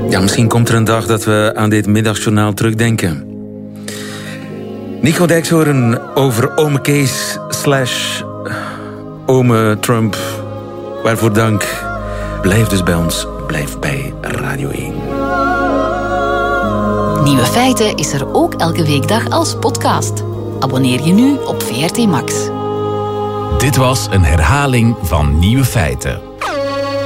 Ja, misschien komt er een dag dat we aan dit middagjournaal terugdenken. Nico Dijkshoorn over ome Kees / ome Trump. Waarvoor dank. Blijf dus bij ons. Blijf bij Radio 1. Nieuwe Feiten is er ook elke weekdag als podcast. Abonneer je nu op VRT Max. Dit was een herhaling van Nieuwe Feiten.